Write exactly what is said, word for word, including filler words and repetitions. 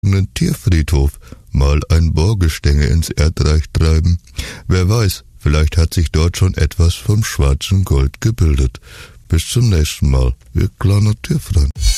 einen Tierfriedhof mal ein Bohrgestänge ins Erdreich treiben. Wer weiß, vielleicht hat sich dort schon etwas vom schwarzen Gold gebildet. Bis zum nächsten Mal, ihr kleiner Tierfreund.